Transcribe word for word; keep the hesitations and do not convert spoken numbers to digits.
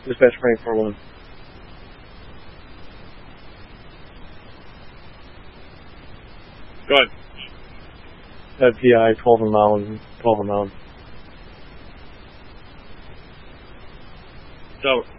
Dispatch frame four one. Go ahead. F P I twelve and mound, twelve and mound. So,